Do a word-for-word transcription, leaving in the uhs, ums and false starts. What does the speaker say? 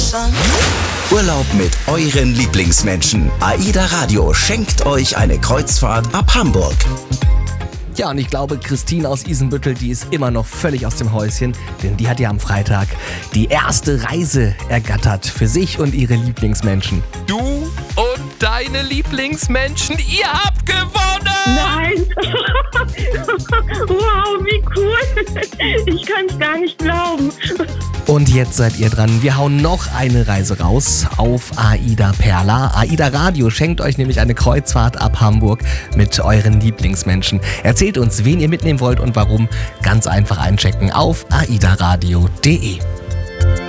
Urlaub mit euren Lieblingsmenschen. AIDA Radio schenkt euch eine Kreuzfahrt ab Hamburg. Ja, und ich glaube, Christine aus Isenbüttel, die ist immer noch völlig aus dem Häuschen, denn die hat ja am Freitag die erste Reise ergattert für sich und ihre Lieblingsmenschen. Du und deine Lieblingsmenschen, ihr habt gewonnen! Nein! Wow, wie cool! Ich kann es gar nicht glauben. Und jetzt seid ihr dran. Wir hauen noch eine Reise raus auf AIDA Perla. AIDA Radio schenkt euch nämlich eine Kreuzfahrt ab Hamburg mit euren Lieblingsmenschen. Erzählt uns, wen ihr mitnehmen wollt und warum. Ganz einfach einchecken auf aidaradio punkt de.